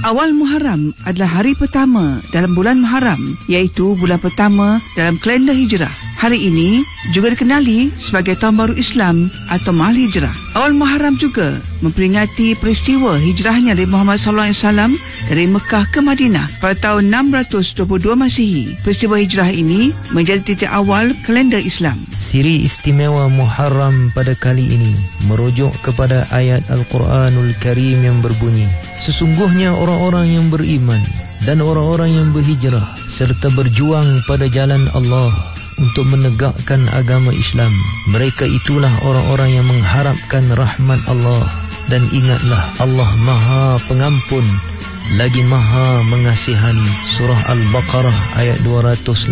Awal Muharram adalah hari pertama dalam bulan Muharram, iaitu bulan pertama dalam kalender hijrah. Hari ini juga dikenali sebagai Tahun Baru Islam atau Mahal Hijrah. Awal Muharram juga memperingati peristiwa hijrahnya Nabi Muhammad SAW dari Mekah ke Madinah pada tahun 622 Masihi. Peristiwa hijrah ini menjadi titik awal kalender Islam. Siri istimewa Muharram pada kali ini merujuk kepada ayat Al-Quranul Karim yang berbunyi, sesungguhnya orang-orang yang beriman dan orang-orang yang berhijrah serta berjuang pada jalan Allah untuk menegakkan agama Islam, mereka itulah orang-orang yang mengharapkan rahmat Allah. Dan ingatlah, Allah Maha Pengampun lagi Maha Mengasihani. Surah Al-Baqarah ayat 218.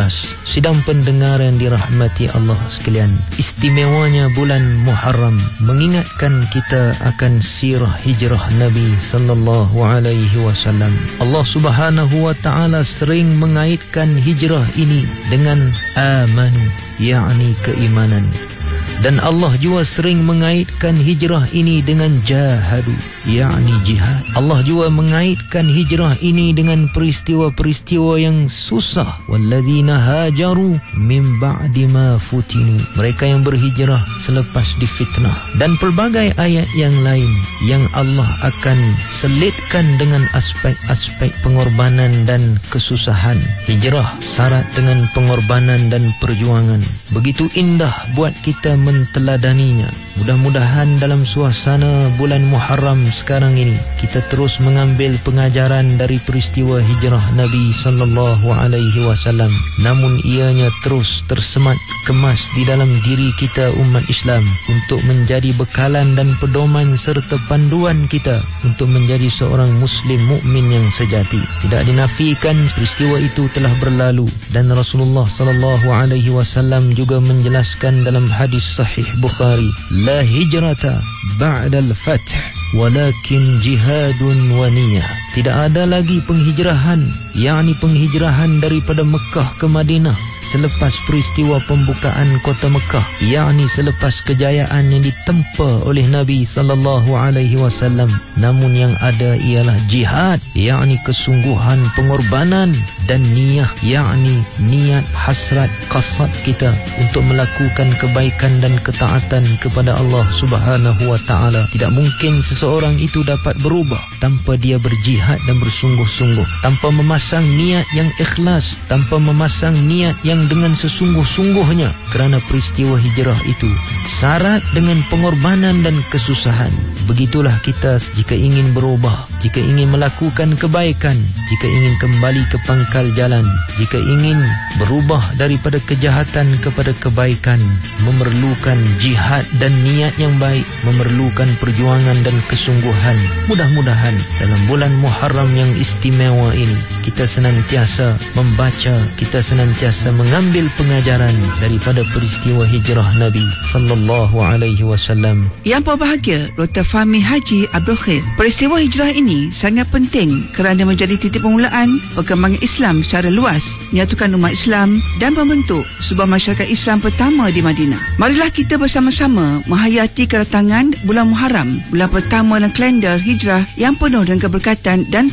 Sidang pendengar yang dirahmati Allah sekalian, istimewanya bulan Muharram mengingatkan kita akan sirah hijrah Nabi sallallahu alaihi wasallam. Allah Subhanahu wa taala sering mengaitkan hijrah ini dengan amanu, yakni keimanan. Dan Allah juga sering mengaitkan hijrah ini dengan jahadu, yakni jihad. Allah juga mengaitkan hijrah ini dengan peristiwa-peristiwa yang susah. Walladzina hajaru min ba'di ma futinu, mereka yang berhijrah selepas difitnah. Dan pelbagai ayat yang lain yang Allah akan selitkan dengan aspek-aspek pengorbanan dan kesusahan. Hijrah syarat dengan pengorbanan dan perjuangan. Begitu indah buat kita menteladaninya. Mudah-mudahan dalam suasana bulan Muharram sekarang ini kita terus mengambil pengajaran dari peristiwa hijrah Nabi sallallahu alaihi wasallam, namun ianya terus tersemat kemas di dalam diri kita umat Islam untuk menjadi bekalan dan pedoman serta panduan kita untuk menjadi seorang muslim mukmin yang sejati. Tidak dinafikan peristiwa itu telah berlalu, dan Rasulullah sallallahu alaihi wasallam juga menjelaskan dalam hadis sahih Bukhari, la hijrata ba'dal fath walakin jihadun wa niyah. Tidak ada lagi penghijrahan, yakni penghijrahan daripada Mekah ke Madinah selepas peristiwa pembukaan kota Mekah, yakni selepas kejayaan yang ditempa oleh Nabi sallallahu alaihi wasallam. Namun yang ada ialah jihad, yakni kesungguhan pengorbanan, dan niyah, yakni niat hasrat qasad kita untuk melakukan kebaikan dan ketaatan kepada Allah Subhanahu wa taala. Tidak mungkin seseorang itu dapat berubah tanpa dia berjihad dan bersungguh-sungguh, tanpa memasang niat yang ikhlas, tanpa memasang niat yang dengan sesungguh-sungguhnya, kerana peristiwa hijrah itu syarat dengan pengorbanan dan kesusahan. Begitulah kita jika ingin berubah, jika ingin melakukan kebaikan, jika ingin kembali ke pangkal jalan, jika ingin berubah daripada kejahatan kepada kebaikan, memerlukan jihad dan niat yang baik, memerlukan perjuangan dan kesungguhan. Mudah-mudahan dalam bulan Muharram yang istimewa ini kita senantiasa membaca, kita senantiasa mengambil pengajaran daripada peristiwa hijrah Nabi sallallahu alaihi wasallam. Yang berbahagia Dr. Fahmi Haji Abdul Khair, peristiwa hijrah ini sangat penting kerana menjadi titik permulaan perkembangan Islam secara luas, menyatukan umat Islam dan membentuk sebuah masyarakat Islam pertama di Madinah. Marilah kita bersama-sama menghayati kedatangan bulan Muharram, bulan pertama dalam kalender hijrah yang penuh dengan keberkatan dan